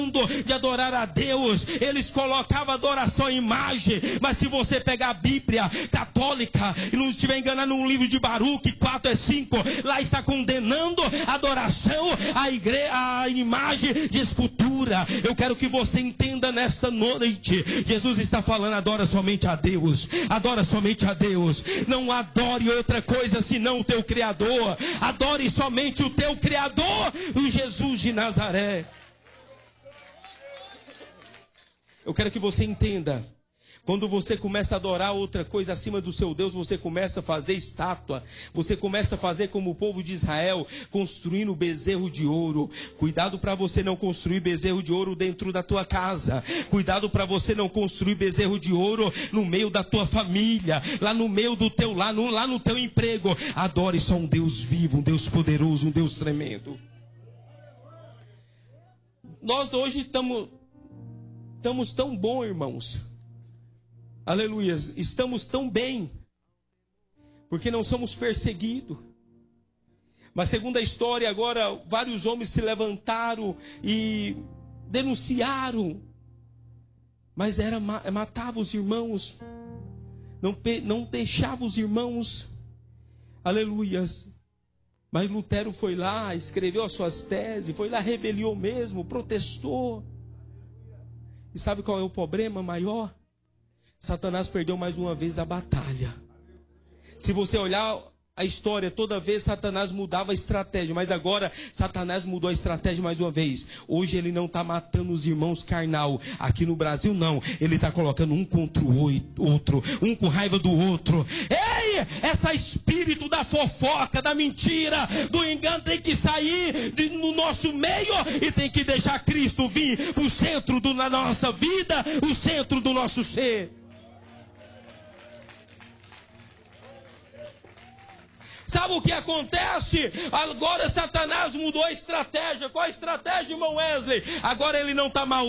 de adorar a Deus, eles colocavam adoração em imagem. Mas se você pegar a Bíblia católica e não estiver enganado, no livro de Baruque 4:5, lá está condenando a adoração à imagem de escultura. Eu quero que você entenda nesta noite, Jesus está falando: adora somente a Deus, adora somente a Deus, não adore outra coisa senão o teu Criador, adore somente o teu Criador, o Jesus de Nazaré. Eu quero que você entenda, quando você começa a adorar outra coisa acima do seu Deus, você começa a fazer estátua, você começa a fazer como o povo de Israel, construindo bezerro de ouro. Cuidado para você não construir bezerro de ouro dentro da tua casa, cuidado para você não construir bezerro de ouro no meio da tua família, lá no meio do teu lar, lá no teu emprego. Adore só um Deus vivo, um Deus poderoso, um Deus tremendo. Nós hoje estamos tão bom, irmãos. Aleluia. Estamos tão bem, porque não somos perseguidos. Mas segundo a história, agora vários homens se levantaram e denunciaram. Mas matava os irmãos. Não deixava os irmãos. Aleluias. Mas Lutero foi lá, escreveu as suas teses, foi lá, rebeliou mesmo, protestou. E sabe qual é o problema maior? Satanás perdeu mais uma vez a batalha. Se você olhar a história, toda vez Satanás mudava a estratégia, mas agora Satanás mudou a estratégia mais uma vez. Hoje ele não está matando os irmãos carnal. Aqui no Brasil não, ele está colocando um contra o outro, um com raiva do outro. Ei, esse espírito da fofoca, da mentira, do engano tem que sair do nosso meio e tem que deixar Cristo vir para o centro da nossa vida, o centro do nosso ser. Sabe o que acontece? Agora Satanás mudou a estratégia. Qual a estratégia, irmão Wesley? Agora ele não está